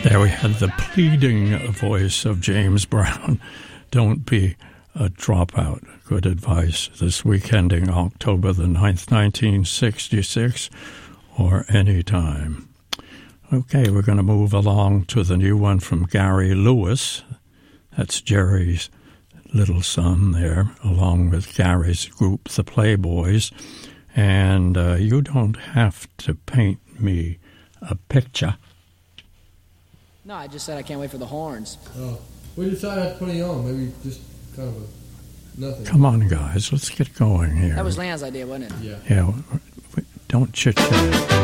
There we had the pleading voice of James Brown. Don't be a dropout. Good advice. This week ending October the 9th, 1966, or any time. Okay, we're going to move along to the new one from Gary Lewis. That's Jerry's little son there, along with Gary's group, the Playboys. And you don't have to paint me a picture. No, I just said I can't wait for the horns. Oh, we decided not putting on. Maybe just kind of a nothing. Come on, guys, let's get going here. That was Land's idea, wasn't it? Yeah. Yeah, don't chit-chat.